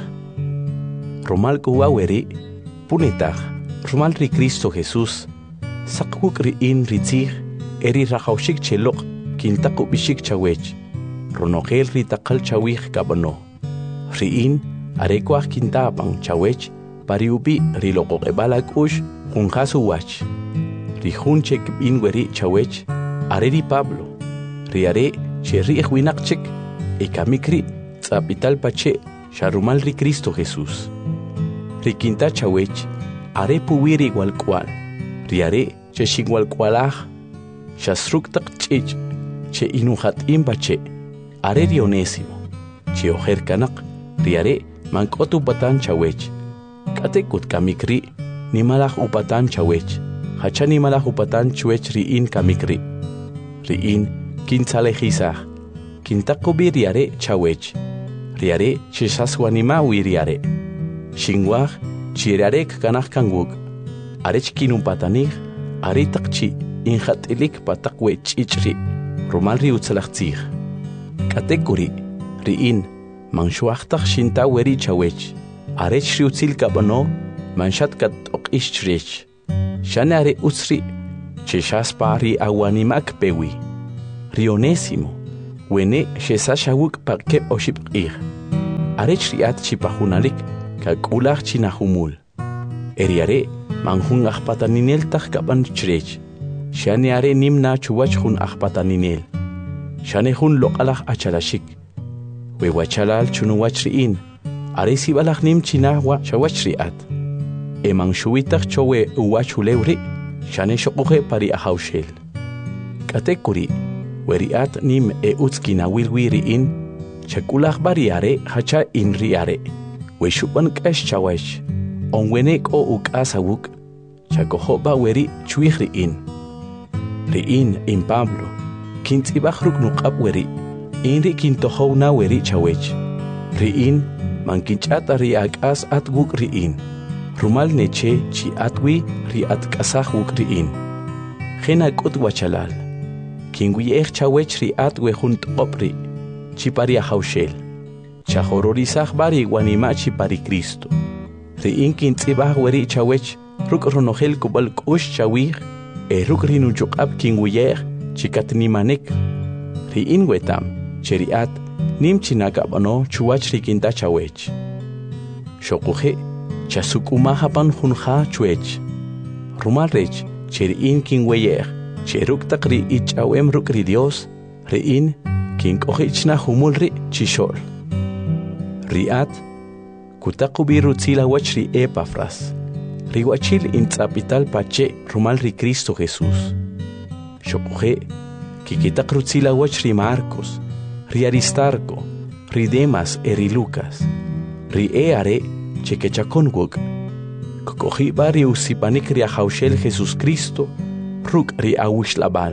Rumal kuwaweri, punetaj, rumal ri Cristo Jesús, saqwuk ri in ri tzij, eri rajawshik cheloq kintaq ub'ixik chawech. Ronojel ri taqal chawij kabano. Ri in, arekuaj kintapan chawech, pari ubi ri loqoq'eb'al ak'u'x jun jas uwach. Ri jun chekb'in weri chawech, are ri Pablo. Ri are che ri'ej winaq chek, ekamik ri tz'abital pache xarumal ri Cristo Jesús. Ri kinta chawech, are puwi ri walk'wal. Ri are che xinwalk'walaj, xasruktaq ch'ich, che inujat'im pache. Are ri Onésimo, che ojer kanaq, ri are mank'ot upatan chawech. K'atekut kamik ri, nimalaj upatan chawech, hacha nimalaj upatan chwech ri in kamik ri. Ri in kintzalejisaj, kintaqubi ri are chawech. Ri are chexaswanimawi ri are. Xinwaj chi are kkanaj kanwuk. Arech kinumpatanij, aretaq chi injat'ilik pataq wech'ich ri, rumal ri utzalaj tzij. K'atekuri, ri in, manxuajtaj xinta weri chawech. Arech ri utzil kabano, manshat kat'oq'ix chrech. Xane are utzri, chexaspa ri awanimak pewi. Rionésimo, wene shesashawuk pakep oshipqih. Arech riat chipahunalik, kakulach chinahumul. Eriare, manjun ahpataninel tahkapan chrech. Shane are nimna chuwach hun ahpataninel. Shane hun lokalach achalashik. Wewachalal chunuwach riin. Are sibalach nim chinahwa chawach riat. Eman shuitach chowe uwachulewri. Shane shokuhe pari ahaushel. Katekuri, weriat nim utskina wilwiriin. Chakulach bariare hacha in riare. Weshupan kash chawach. Onwenek o ukasawuk. Chakohoba weri chuihriin. Riin in Pablo. Kintibachruk nukab weri. Inri kintohona weri chawech. Riin mankinchata riakas at wuk riin. Rumal neche chi atwi riat kasah wuk riin. Gena kut wachalal. Kingwiech chawech riat wehunt opri. Chiparia haushel. Chahororisach bari wanima chipari Cristo. Riin kintibah weri chawech ruk ronogel kubal kush chawih. Ruk rinuchukab kingwiech chikatnimanek. Riin wetam cheriat nim chinakabano chuwach rikinta chawech. Shokuhe chasukumahapan junja chuech. Rumalrech cheriin kingweyech cheruk takri ichawem rukri Dios. Riin kinkohichna humulri chishol. Riat kutakubiru tzila wachri Epafras. Riwachil intzapital pache rumalri Cristo Jesús. Shokuhe kikitak rutzila wachri Marcos. Ri Aristarco. Ri Demas eri Lucas. Ri eare chekechakonwuk. Kokohi bari usipanik ri ahaushel Jesús Cristo. Ruk ri awishlabal.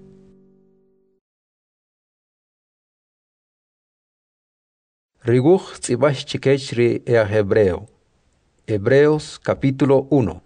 Riguch tzibash chikech ri Hebreo. Hebreos capítulo 1.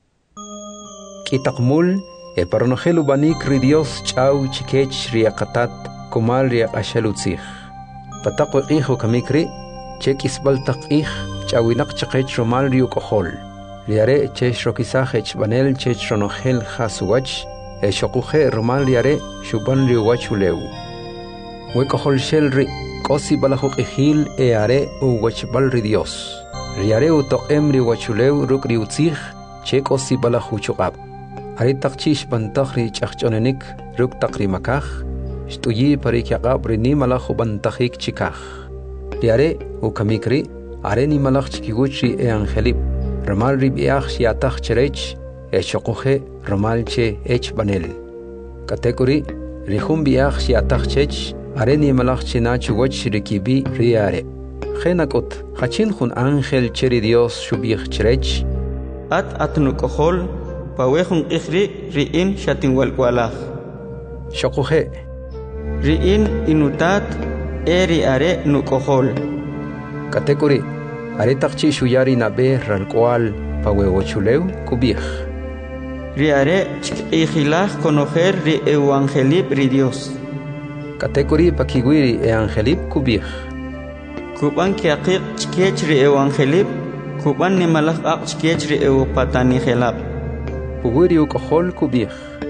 Kitakmul paronogelu banik ri Dios chau chikech ri akatat kumal ri ashalutzich. Patakwe iho kamikri chekisbal takich chawinak chikech romal ri ukohol. Riare chech rokisach banel chech ronogel hasuwach shokuhe romal riare shuban ri wachuleu. Wekohol shel ri kosi balahok ihil are uwachbal ri Dios. Riare utokem ri wachuleu ruk ri utzich che kosi balahuchukab. Ari takchish bantach ri chachchonenik ruk takri makach. Shtuyi parikyakab ri ni malahu bantachik chikach. Riare ukamikri are ni malach chikiguch ri angelip. Romal ri biach shiatach cherech shokuhe romal che banel. Katekuri rihum biach shiatach chech are ni malach china chugoch rikibi riare. Genakot hachin hun ángel cheri Dios shubich cherech. At nukohol pawehun ikhri riin shatin walkwalach. Shokuhe Riin inutat eri are nukohol. Katekuri are takchi shuyari nabe ralkwal pawewochuleu kubich. Riare chikihilach conocer ri evangelib ri Dios. Katekuri pakiwiri angelib kubich. Kuban kiakik chikech ri evangelib, kuban ni malach ak chikech ri patani helab. Puguri ukohol kubich.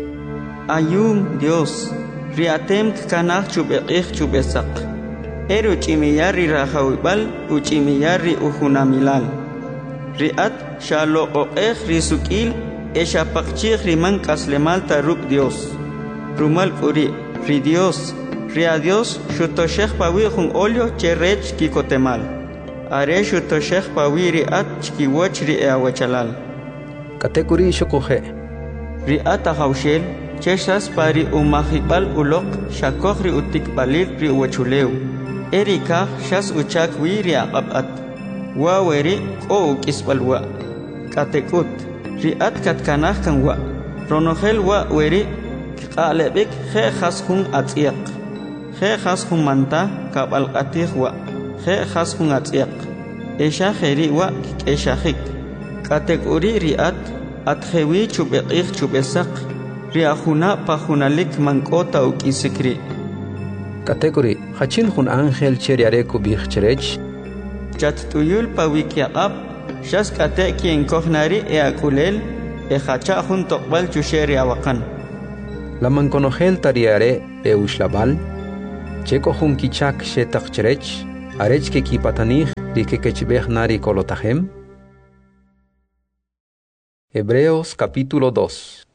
Ayum Dios, riatem kanach chubekich chubesak. Eru chimiyari rahawibal, uchimiyari uhunamilal. Riat shalo oech risukil, eshapakchich riman kaslemal taruk Dios. Rumal kuri, ri Dios. Ria Dios shutoshech pawi jun olio cherech kikotemal. Are shutoshech pawi riat chkiwoch ri awachalal. Katekuri shokuhe. Riat ahaushel cheshas pari umahibal ulok shakoch ri utikbalil ri uwachuleu. Erika shas uchak wi ri aqabat. Waweri o ukisbalwa. Katekut. Riat katkanach kan wa. Ronogel wa weri kqalebik khe khashun atiq. Khe khashun manta kabal qatiq wa. Khe khashun atiq. Esha kheri wa keshahik. Katekuri riat atjewi chubeqih chubesak. Riahuna pahunalik mankota ukisikri. Katekuri hachin hun ángel cheriare kubich cherech. Chattuyul pawikiaqab shas kate kien kohnari akulel hacha hun tokbal chusheri awakan. La manconogel tariare Eushlabal, Checo Junkichak Shetach Cherech, Arech que Kipatanich, Rikekechbech Nari Kolotahem. Hebreos capítulo 2.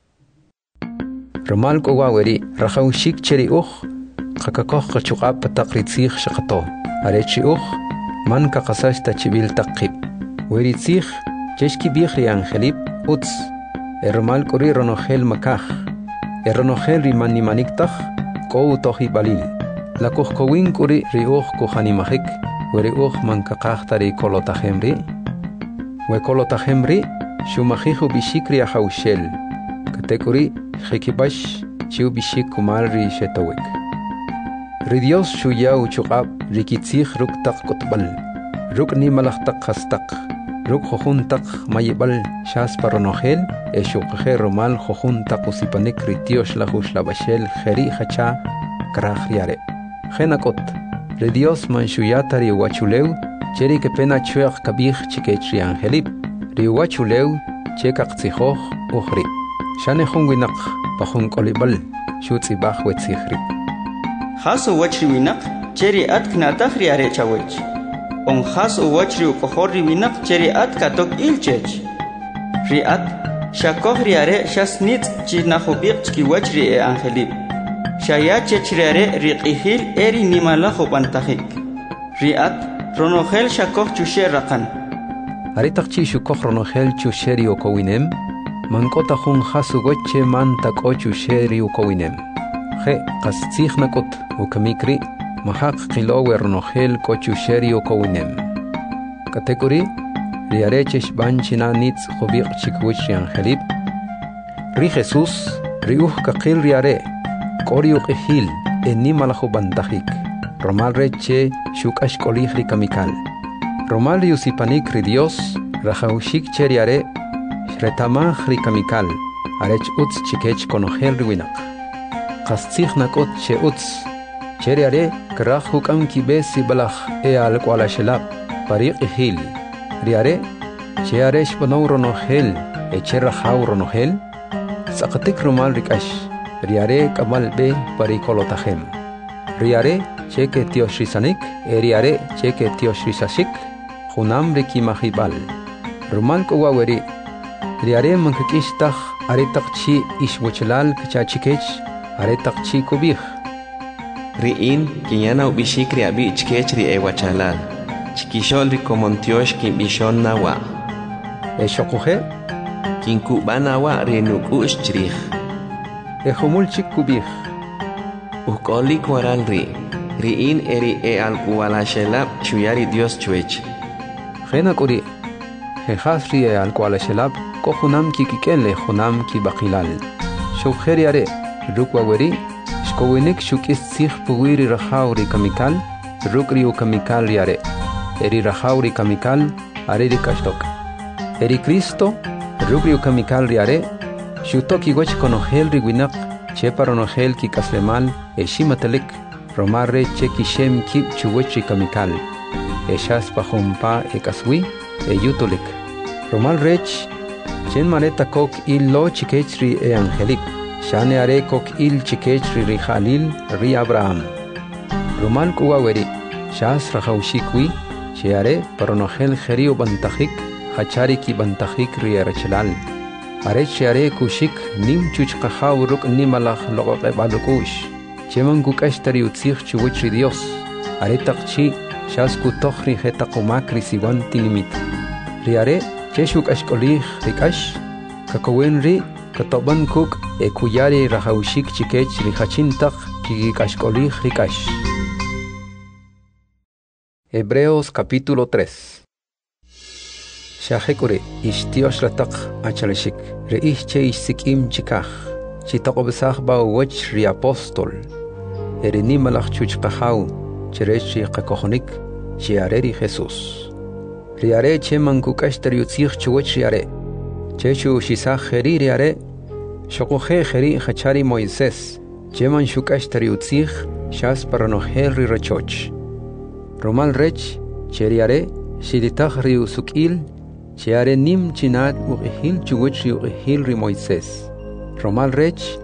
Romal Kowaweri, Rajaushik Cheri Kakakoch Chukap Takritzich Shakato, Arechi Man Kakasash Tachibil Takib, Weritzich, Cheshki Bichri Angelip, Utz, Romal Kori Ronogel Makach, Ronogel Rimani Maniktach, Kou Tohi Balil, La Kochkowin Kuri Riuch Kohanimahik, Weriuch Man Kakachtari Kolotahemri, Wekolotahemri, Shumahihu Bishikri Ahaushel, Katekuri, Hekibash, Chiu Bishik Kumarri Shetowek. Ridios Shuyau Chukab, Rikitzich Ruktak Kotbal, Rukni Malachtak Hastak, Ruk Hohuntak Mayibal, Shas Paronogel, Eshukhe Romal Hohuntak Usipanik Ritios Lahush Labashel, Heri Hacha, Krahriare. Genakot, Ridios Manshuyatari Wachuleu, Cheri Kepena Chuach Kabich Chiketri Angelip, Riwachuleu, Chekak Zihoch, Uhri. Shane Hunginak, Pahun Kolibal, Shutzibach Wetzihri. Hasu wachri winak, cheri at knatach riare chawech. On hasu wachri ukohori winak, cheri at katok ilchech. Riat, shakoh riare shasnit chinahobik chki wachri e angelib. Shaya chechriare riqihil eri nimalaho bantahik. Riat, ronogel shakoh chushe rakan. Aritakchi shukoh ronogel chusheri okowinem, mankota hun hasu goche man tako chusheri okowinem. He qastzich nakot ukamikri mahak qilowe ronogel kochusheri okowinem. Kategori riarechesh banchina nitz hobiq chikwich angelib. Ri Jesus riuh kakil riare koriuq ehil enimalaho bantahik. Romal reche shukash kolih rikamikal. Romal riusipanik ri Dios rajaushik cheriare retamah rikamikal. Arech utz chikech konogel riwinak. Qastzich nakot che utz, cheriare, krach hukam kibesi balach al kuala shelab, pariq ihil. Riare, cheare shbanow ronogel, cherahau ronogel, sakatik rumal rikash, riare kamal be parikolotahem. Riare, cheke tioshisanik, riare, cheke tioshisashik, hunam rikimahibal. Rumal kowaweri, riare mankakishtach, aretakchi ishwachelal kachachikech, Aretak chikubih. Riin, kinyana ubishikri abi chkechri ewachalal. Chikishol rikomontiosh kin bishon nawa. Eshokuhe? Kinkubana wa renukush chrich. Ehumul chikubih. Ukoli kwaral ri. Riin eri al kualashelab chuyari Dios chuech. Genakuri. Hejasri al kualashelab kohunam kikikele hunam kibakilal. Shukeriare. Rukwaweri, Shkowinik shukis sich puwiri rahauri kamikal, Rukri kamikal riare, Eri rahauri kamikal, Areri kashtok. Eri Cristo, Rukri kamikal riare, Shutoki wach konogel riwinak, Cheparonogel ki kaslemal, Eshimatalik, Romarre chekishem kip chuwechi kamikal, Eshas pahompa ekaswi, Eyutulik. Romal rech, Chen mareta kok illo chikechri angelip. Shane are kok il chikechri ri Khalil ri Abraham. Rumal kuwaweri, shas rajaushikwi, sheare paronogel jerio bantahik, hachari ki bantahik ri arachelal. Are sheare kushik nim chuchkahaw ruk nimalach logoke balukush. Cheman kukashtari utzich chuwich Dios. Are takchi shas kutochri hetakumakri siwanti limit. Riare cheshuk ashkolih rikash, kakowen ri Katoban kuk ekuyari rajaushik chikech rihachintak kikashkolih rikash. Hebreos capítulo 3. Shahekure ishtiosh latak achaleshik reihche isikim chikach chitaqobesach ba wach ri apostol erinimalach chuchqahau cherechi qakohonik chiareri Jesus. Riare cheman kukashtari utzich chuwach riare chechu shisach heri riare Shokohe heri hachari Moisés, cheman shukashtari utzich shas paranogel ri rachoch. Romal rech, cheriare, shilitach ri usukil, cheare nim chinat uqihil chuwich ri uqihil ri Moisés. Romal rech,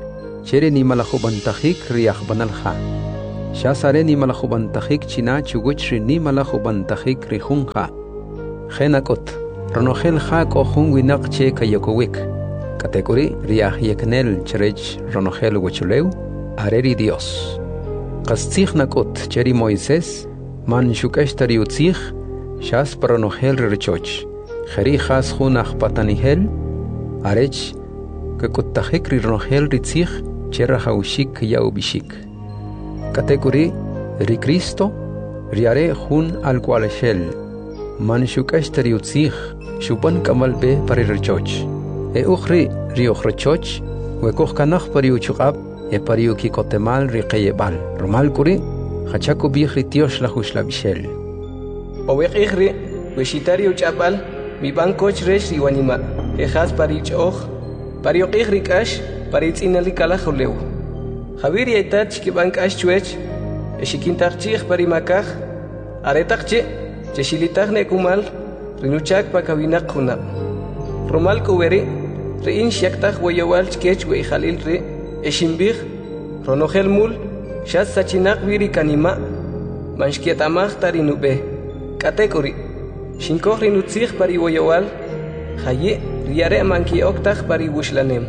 chere ni malajubantajik riajbanalja. Shasare ni malajubantajik china chuguchri ni malajubantajik rijunja. Genakot, ronogel ja kohun winak che kayokowik. Kategori riaj yeknel cherech ronogel wachuleu, areri Dios. Kastzich nakot cheri Moisés, man shukeshtari utzich, shas paronogel richoch. Jeri jas junaj patanihel, arech, kakottajik ronogel ritzich, chera haushik yaubishik. Kategori ri Cristo, riare jun al qualeshel. Man shukeshtari utzich, shupan kamalbe parirchoch. Ukhri riukhrochoch, wekoh kanach pariuchukab, pariuki kotemal riqeyebal. Romal kuri, hachaku bihri tiosh la hushla bishel. Owek ikhri, weshitari uchabal, mi bankoch resh riwanima. Ejaz parich och, pariok ikhri kash, paritz inali kalajuleu. Javier yaitat ki bankash chuech, eshikintarchich parimakaj, aretakche, cheshilitach nekumal, rinuchak pakawinak hunab. Romal kuberi, rein shaktaj wayawal chkech we jalil re, eshimbich, ronogel mul, shas sachinak viri kanima, manshkietamach tarinube. Kategori, shinkoh rinutzich pari wayawal, haye, riare manki oktaj pari wushlanem.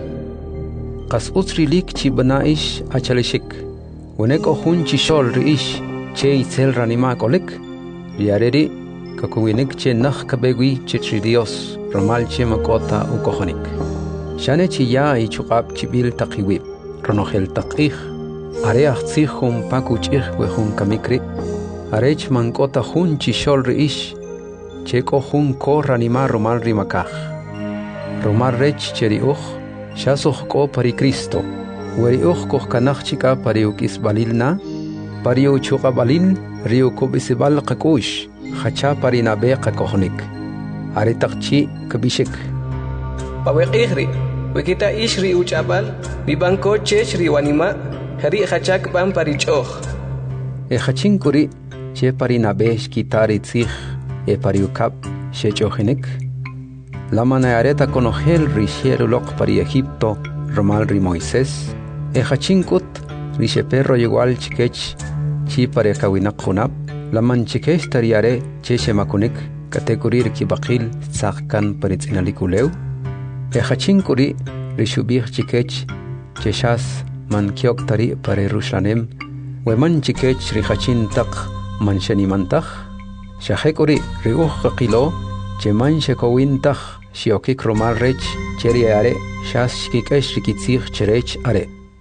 Qas utsrilik chi banaish achalishik. Wenek ohun chishol riish, che itzel ranima kolek, riareri, kakuwinik che nach kabegui chitri Dios, romal che makota ukohonik. Shane chi ya i chukab chibil takiwib, ronogel takich, areach tzihum pakuchich wehun kamikri, arech mankota hun chishol riish, che kohun ko ranima romal rimakach. Romal rech cheri Shasoh ko pari Cristo, weri koh kanach chika pariuk isbalilna, pariu chuka balil, riu kubisibal kakush, hacha parina be kakohnik. Aritakchi kabishik. Pawek ihri, wekita ishri uchabal, bibanko chech riwanima, hari hachak ban parichoch. Hachin kuri, che parina be shkitari tzich, pariukap, shechohinik. La manayareta conogel rishiero loc pari Egipto, romal ri Moisés, ejachinkut, risheperro igual chiquech, chi pare kawinak junab, la manchiquech tariare, cheche makunik, kategorir kibakil, tzahkan paritzinalikuleu, ejachinkuri, rishubich chiquech, cheshas, man kiok tari pare rushlanem, weman chiquech rihachin tak, manshenimantaj, shahekuri, riuch Cheman shekowintach shiokik romal rech cheri are shas shkikesh rikitzich cherech are.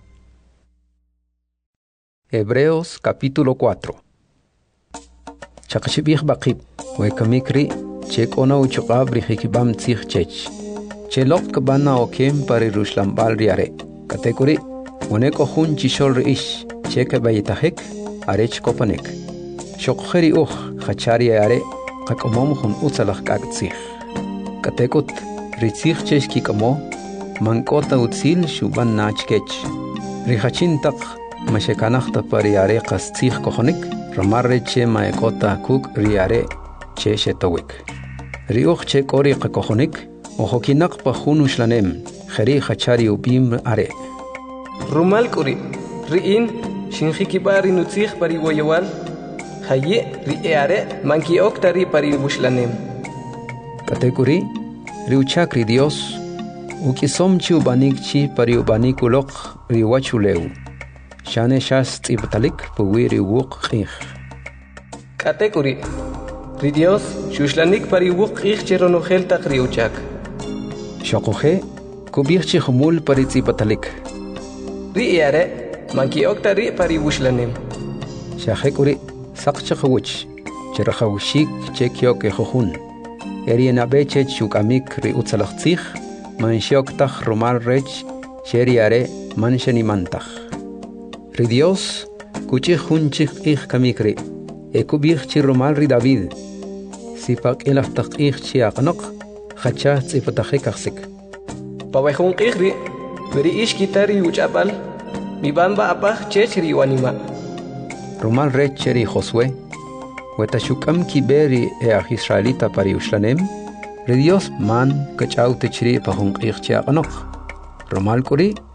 Hebreos capítulo 4. Chakashibich bakib wekamikri chek ona uchukab rihikibam tzich chech. Chelok kabana okem pari rushlambal riare. Kategori uneko hun chishol riish cheke bayitahek arech kopanek. Shokheri hachari are Kakomom hun utzalach kagtzich. Katekut, ritzich cheshki kamo, mankota utzil shuban nachkech. Rihachintak, mashekanachta pariare kastzich kohonik, ramarre che maekota kuk riare che shetowik. Riuch che kori kakohonik, ohokinak pahun ushlanem, jeri hachari ubim are. Rumal kuri, riin, shinjikibari nutzich pariwayawal, Haye riare manki oktari pari bushlanem. Kategori riuchakri Dios ukisom chi ubanik chi pari ubanikulok riwachuleu. Shane shas tibtalik puwi riwuk khich. Kategori ri Dios shuslanik pari wuk khich cheronogel tak riuchak. Shokohe kubich chi khumul pari tibtalik. Riare manki oktari pari bushlanem. Shahekuri Sakchakawich, Cherahawshik, Chekyok Ehun, Eriena Bechet Shukamik Ri Utzalachzich, Manshoktach Romal Rech, Cheriare, Manshenimantach. Ri Dios, Kuchihunchich Ich Kamikri, Ekubich Chiromal Ri David, Sipak Elaftach Ich Chiakanok, Hacha Zipatachekaksik. Pawehun Kihri, Veri Ishkitari Uchabal, Mibamba Apach Chechri Wanima. Romal Recheri Josué, Wetashukam Kiberi Israelita pari Ushlanem, Dios man Kachau Techri Pahung Irchia Anok. Romal Kuri,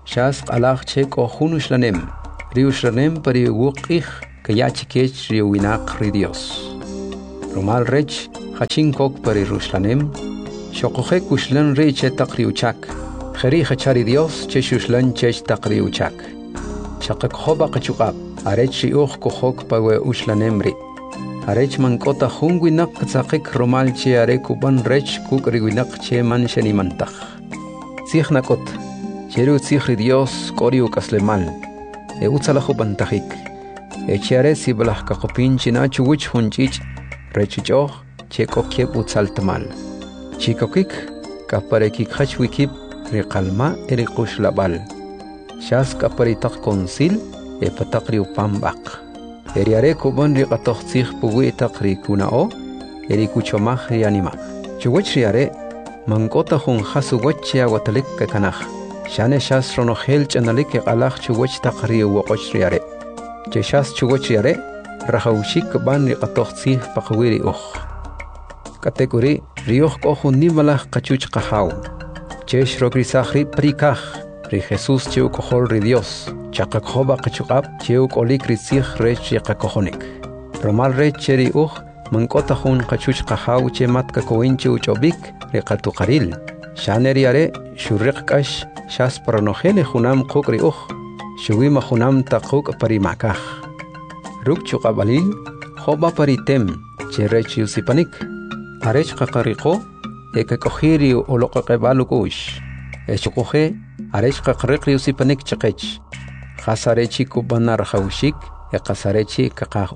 Shas alach chek o hunushranem. Riushranem pari wuqih kayachikech riuwinak ri Dios. Romal rech hachinkok pari rushlanem. Shokojek ushlan ri che takriuchak. Kheri hachari Dios che shushlan chech takriuchak. Shakak hoba kachukab. Arech riuch kohok pawe ushlanemri. Arech mankota hungwinak tzakik romal che arekuban rech kuk riwinak che man shenimantach. Zichnakot. Cheru tzihri Dios koriu kaslemal. Eutzalajo bantajik. Echare si balah kakopin china chuwich hunchich. Rechuchoh che kokieb utzaltamal. Chikokik kaparekik hachwikib riqalma erikush labal. Shas kaparitak konsil patakri upambak. Eriare kuban riqatoh tzih puwi takri kunao erikuchomah rianima. Chuwich riare mankota hun hasuwachia watalik kakanach. Shane shas ronohel chanalik qalach chuwich takri uwaqoch riare. Che shas chuwich riare rahawshik ban riqatoh tzih paqwiri uch. Kategori rioh kohun nimalach kachuch qahaw. Chesh rogrisahri prikach. Ri Jesus cheu kohol ri Dios. Chaqakhoba qachukab cheu kolik rizih rech yaqakohonik. Romal rech cheri mankota hun qachuch qahaw che matka koinche uchobik riqatuqaril. Shaneriare shurriqkash shas paranojele junam qukri shuwima junam taquk parimakaj. Ruk chuqabalil hoba paritem che rech yusipanik. Arech qaqariqo ekakojiri oloqaqebalukush. Echukoje arech qaqriqri yusipanik chaqech. Qasarechi kubanar hawshik qasarechi qaqaj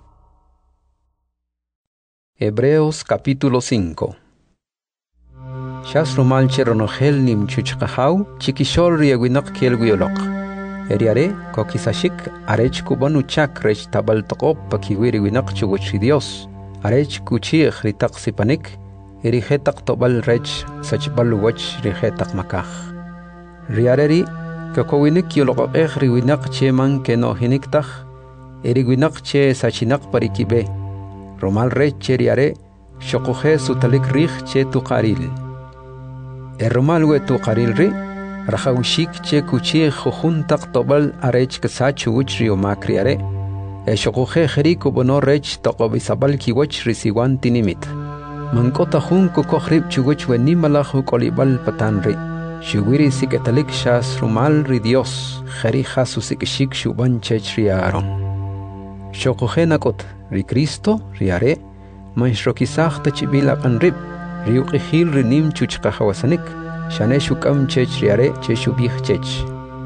Hebreos capítulo 5. Shas romal cheronogel nim chuchqahaw chikishol riawinak kielguioloq. Eriare kokisashik arech kubanuchak rech tabal toqop pakiwiri winak chuguchi Dios. Arech kuchih ritak sipanik erihetak tobal rech sachbal wach rihetak makaj. Riareri kakowinik yoloqeq riwinak che man keno hiniktaj eriwinak che sachinak parikibe. Romal rech cheriare shokoje sutalik rih che tuqaril. Romal we tuqaril ri rahawshik che kuchih khuntak tobal arech kasachu wich rio makriare. Shokoje jeriku bono rech toqobisabal kiwach risiwan tinimit. Mankota hun kukohrib chuwich we nimalach kolibal patanri. Shuwiri siketalik shas rumal ri Dios. Jeri jasusik shuban chech riaron. Shokoje nakot ri Cristo riare manshrokisach tachibila qanrib. Riuqihil rinim chuchqahawasanik. Shane shukam chech riare che shubih chech.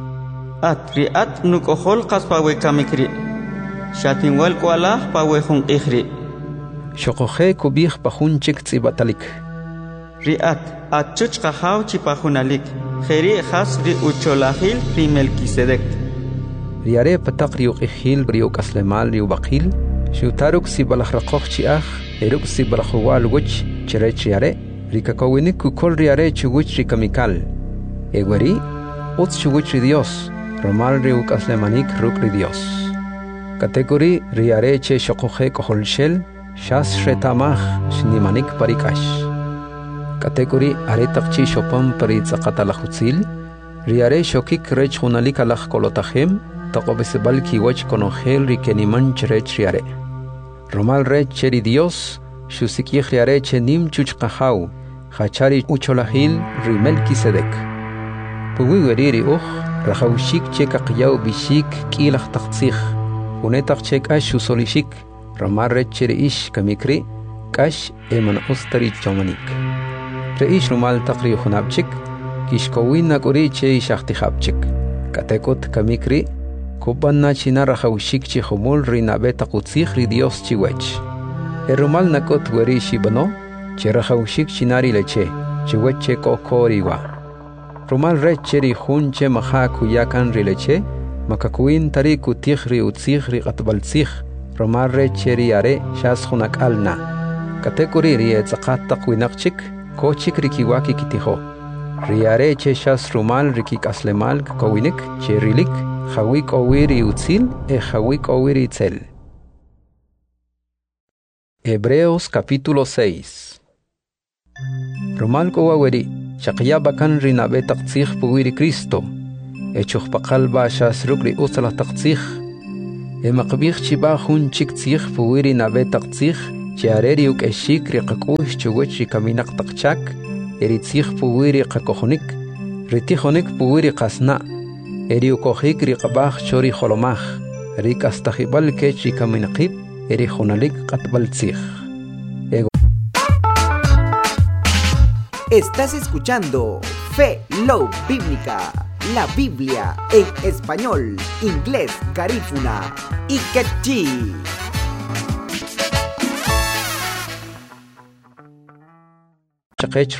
Riat nukohol qaspawe kamikri. Shatinwal kualah pawe hun ihri. Shokoje kubih pahunchik tzibatalik. Riat chuch qahaw chipahunalik. Jeri has ri ucholahil ri Melquisedec. Riare patak riuqihil riuqaslemal riubaqil. Shutaruk sibalach raqoh chiach. Eruk sibalachwal wich cherech riare. Rikakowinik kukol riare chuwich rikamikal. Egweri utz chuwich ri Dios. Romal riuqaslemanik ruk ri Dios. Kategori riare che shokoje koholshel shas retamach shnimanik parikash. Kategori aretakchi shopam paritzaqatalahutzil riare shokik rech hunalik alach kolotahem taqobesebal kiwach konogel rikeniman cherech riare. Romal rech cheri Dios shusikich riare chenim chuchqahaw hachari ucholahil ri Melquisedec. Puwiweri rahawshik che kaqyaw bishik kilach taqtzich. Unetak chek ash usolishik, ramar rech reish kamikri, kash eman ostari chomanik. Reish rumal takri hunabchik, kishkowin nakuri che ishachtihabchik. Katekot kamikri, kubanna china rahawshik chi humul rinabe takutzich ri Dios chiwech. Rumal nakot weri shibano, che rahawshik chinari leche, chiweche kokoriwa. Rumal rech cheri hunche maha kuyakan rileche, makakuin tari kutihri utzihri qatbaltzih romarre cheriare shas hunak alna kategori rie tzaqat taqwinaqchik kochik rikiwaki kitiho riare che shas rumal rikik aslemal kowinik cherilik khawik owiri utzil khawik owiri tzel. Hebreos capítulo 6. Romal kowaweri shaqya bakan rinabe taqtzih puwiri Cristo echujpaqal bashas rukri usala taqtzij emaqbij chiba jun chiktzij puwiri nabe taqtzij chiareri ukeshik riqakush chuwech kaminaq taqchak eritzij puwiri qakojonik ritijonik puwiri qasna eri ukojik riqabaj chori jolomaj rik astajibal kechi kaminaqib eri jonalik qatbaltzij. Estás escuchando Fe Love Bíblica, la Biblia en español, inglés, garífuna y quechí. Chaqech